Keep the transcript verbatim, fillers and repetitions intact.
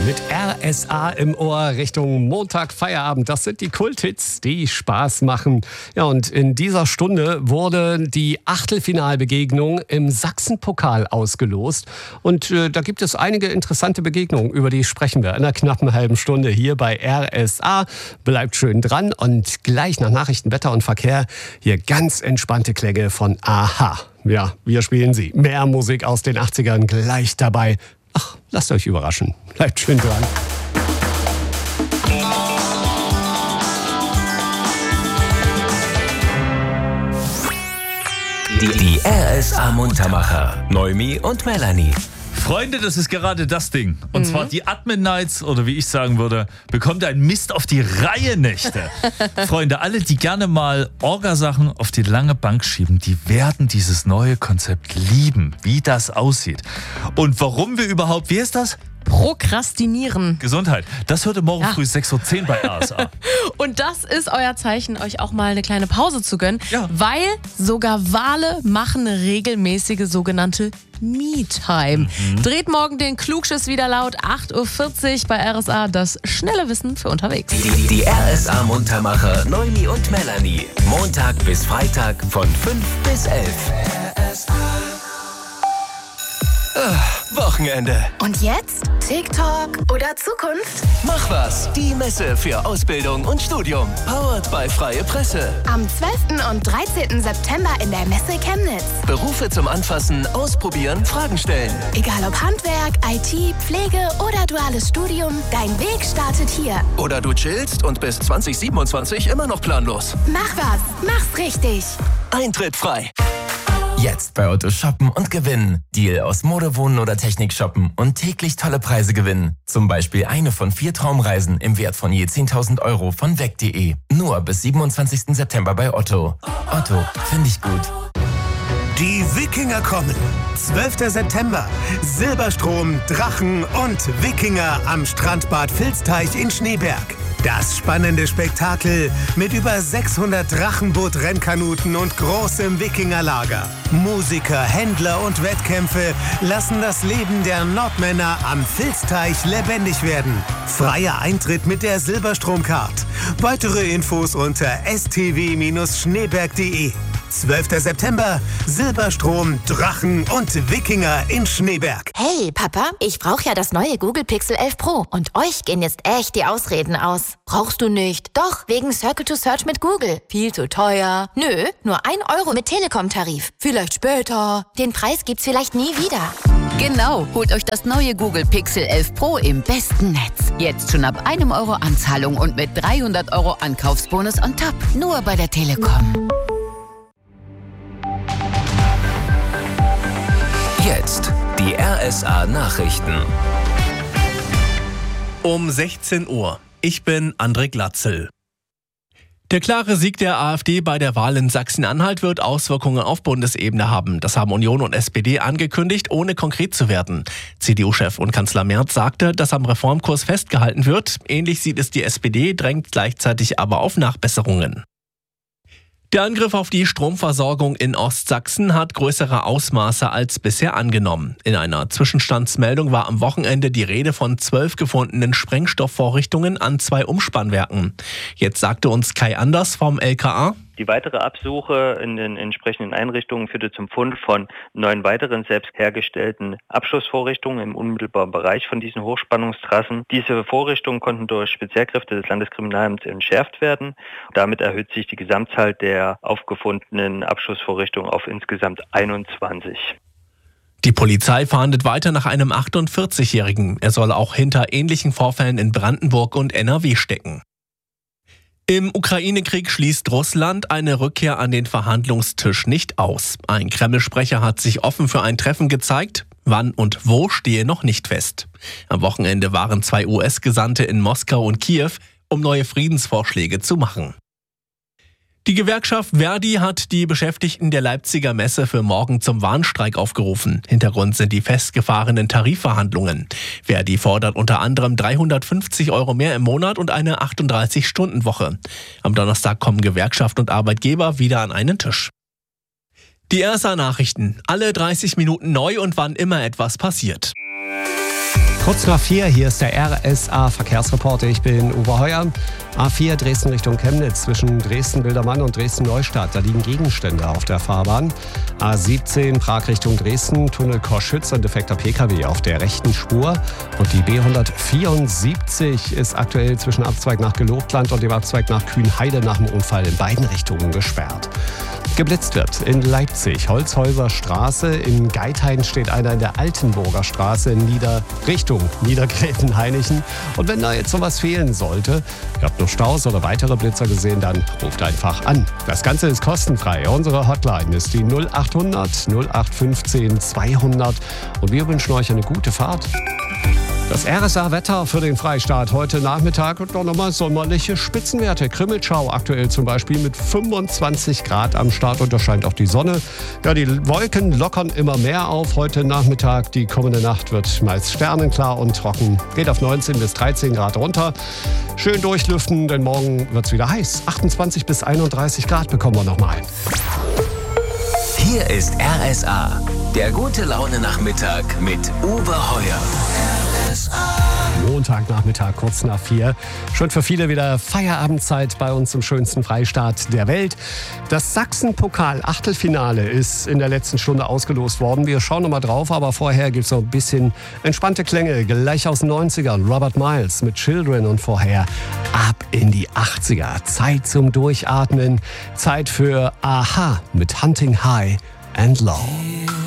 mit R S A im Ohr Richtung Montag Feierabend. Das sind die Kulthits, die Spaß machen. Ja, und in dieser Stunde wurde die Achtelfinalbegegnung im Sachsenpokal ausgelost. Und äh, da gibt es einige interessante Begegnungen, über die sprechen wir in einer knappen halben Stunde hier bei R S A. Bleibt schön dran und gleich nach Nachrichten, Wetter und Verkehr hier ganz entspannte Klänge von Aha. Ja, wir spielen sie. Mehr Musik aus den achtzigern gleich dabei. Ach, lasst euch überraschen. Bleibt schön dran. Die, die R S A Muntermacher. Noemi und Melanie. Freunde, das ist gerade das Ding. Und mhm. zwar die Admin Nights, oder wie ich sagen würde, bekommt ein Mist auf die Reihe Nächte. Freunde, alle, die gerne mal Orgasachen auf die lange Bank schieben, die werden dieses neue Konzept lieben, wie das aussieht. Und warum wir überhaupt, wie ist das? Prokrastinieren. Gesundheit. Das hört morgen ja. früh sechs Uhr zehn bei R S A. Und das ist euer Zeichen, euch auch mal eine kleine Pause zu gönnen, ja. weil sogar Wale machen eine regelmäßige sogenannte Me-Time. Mhm. Dreht morgen den Klugschiss wieder laut, acht Uhr vierzig bei R S A, das schnelle Wissen für unterwegs. Die, die R S A Muntermacher Noemi und Melanie. Montag bis Freitag von fünf bis elf. R S A. Wochenende. Und jetzt? TikTok oder Zukunft? Mach was. Die Messe für Ausbildung und Studium. Powered by Freie Presse. Am zwölften und dreizehnten September in der Messe Chemnitz. Berufe zum Anfassen, Ausprobieren, Fragen stellen. Egal ob Handwerk, I T, Pflege oder duales Studium, dein Weg startet hier. Oder du chillst und bis zwanzig siebenundzwanzig immer noch planlos. Mach was. Mach's richtig. Eintritt frei. Jetzt bei Otto shoppen und gewinnen. Deal aus Mode, Wohnen oder Technik shoppen und täglich tolle Preise gewinnen. Zum Beispiel eine von vier Traumreisen im Wert von je zehntausend Euro von weg punkt de. Nur bis siebenundzwanzigsten September bei Otto. Otto, finde ich gut. Die Wikinger kommen. zwölften September. Silberstrom, Drachen und Wikinger am Strandbad Vilsteich in Schneeberg. Das spannende Spektakel mit über sechshundert Drachenboot-Rennkanuten und großem Wikingerlager. Musiker, Händler und Wettkämpfe lassen das Leben der Nordmänner am Vilsteich lebendig werden. Freier Eintritt mit der Silberstromcard. Weitere Infos unter s t w schneeberg punkt de. zwölften September, Silberstrom, Drachen und Wikinger in Schneeberg. Hey Papa, ich brauche ja das neue Google Pixel elf Pro und euch gehen jetzt echt die Ausreden aus. Brauchst du nicht? Doch, wegen Circle to Search mit Google. Viel zu teuer. Nö, nur ein Euro mit Telekom-Tarif. Vielleicht später. Den Preis gibt's vielleicht nie wieder. Genau, holt euch das neue Google Pixel elf Pro im besten Netz. Jetzt schon ab einem Euro Anzahlung und mit dreihundert Euro Ankaufsbonus on top. Nur bei der Telekom. Jetzt die R S A Nachrichten. Um sechzehn Uhr. Ich bin André Glatzel. Der klare Sieg der AfD bei der Wahl in Sachsen-Anhalt wird Auswirkungen auf Bundesebene haben. Das haben Union und S P D angekündigt, ohne konkret zu werden. C D U-Chef und Kanzler Merz sagte, dass am Reformkurs festgehalten wird. Ähnlich sieht es die S P D, drängt gleichzeitig aber auf Nachbesserungen. Der Angriff auf die Stromversorgung in Ostsachsen hat größere Ausmaße als bisher angenommen. In einer Zwischenstandsmeldung war am Wochenende die Rede von zwölf gefundenen Sprengstoffvorrichtungen an zwei Umspannwerken. Jetzt sagte uns Kai Anders vom L K A: Die weitere Absuche in den entsprechenden Einrichtungen führte zum Fund von neun weiteren selbst hergestellten Abschussvorrichtungen im unmittelbaren Bereich von diesen Hochspannungstrassen. Diese Vorrichtungen konnten durch Spezialkräfte des Landeskriminalamts entschärft werden. Damit erhöht sich die Gesamtzahl der aufgefundenen Abschussvorrichtungen auf insgesamt einundzwanzig. Die Polizei fahndet weiter nach einem achtundvierzigjährigen. Er soll auch hinter ähnlichen Vorfällen in Brandenburg und N R W stecken. Im Ukraine-Krieg schließt Russland eine Rückkehr an den Verhandlungstisch nicht aus. Ein Kreml-Sprecher hat sich offen für ein Treffen gezeigt. Wann und wo stehe noch nicht fest. Am Wochenende waren zwei U S-Gesandte in Moskau und Kiew, um neue Friedensvorschläge zu machen. Die Gewerkschaft Verdi hat die Beschäftigten der Leipziger Messe für morgen zum Warnstreik aufgerufen. Hintergrund sind die festgefahrenen Tarifverhandlungen. Verdi fordert unter anderem dreihundertfünfzig Euro mehr im Monat und eine achtunddreißig-Stunden-Woche. Am Donnerstag kommen Gewerkschaft und Arbeitgeber wieder an einen Tisch. Die R S A Nachrichten. Alle dreißig Minuten neu und wann immer etwas passiert. Kurz nach vier, hier ist der R S A-Verkehrsreporter. Ich bin Uwe Heuer. A vier Dresden Richtung Chemnitz zwischen Dresden-Bildermann und Dresden-Neustadt. Da liegen Gegenstände auf der Fahrbahn. A siebzehn Prag Richtung Dresden, Tunnel Koschütz, ein defekter P K W auf der rechten Spur. Und die B hundertvierundsiebzig ist aktuell zwischen Abzweig nach Gelobtland und dem Abzweig nach Kühnheide nach dem Unfall in beiden Richtungen gesperrt. Geblitzt wird in Leipzig, Holzhäuser Straße. In Geithain steht einer in der Altenburger Straße in Nieder Richtung Niedergräfenhainichen. Und wenn da jetzt noch was fehlen sollte, ihr habt noch Staus oder weitere Blitzer gesehen, dann ruft einfach an. Das Ganze ist kostenfrei. Unsere Hotline ist die null achthundert null acht fünfzehn zweihundert und wir wünschen euch eine gute Fahrt. Das R S A-Wetter für den Freistaat heute Nachmittag und noch nochmal sommerliche Spitzenwerte. Krimmelschau aktuell zum Beispiel mit fünfundzwanzig Grad am Start und da scheint auch die Sonne. Ja, die Wolken lockern immer mehr auf heute Nachmittag. Die kommende Nacht wird meist sternenklar und trocken. Geht auf neunzehn bis dreizehn Grad runter. Schön durchlüften, denn morgen wird es wieder heiß. achtundzwanzig bis einunddreißig Grad bekommen wir nochmal. Hier ist R S A, der gute Laune-Nachmittag mit Uwe Heuer. Montagnachmittag, kurz nach vier. Schon für viele wieder Feierabendzeit bei uns im schönsten Freistaat der Welt. Das Sachsen-Pokal-Achtelfinale ist in der letzten Stunde ausgelost worden. Wir schauen nochmal drauf, aber vorher gibt es noch ein bisschen entspannte Klänge. Gleich aus den neunzigern. Robert Miles mit Children und vorher ab in die achtziger. Zeit zum Durchatmen. Zeit für Aha mit Hunting High and Low.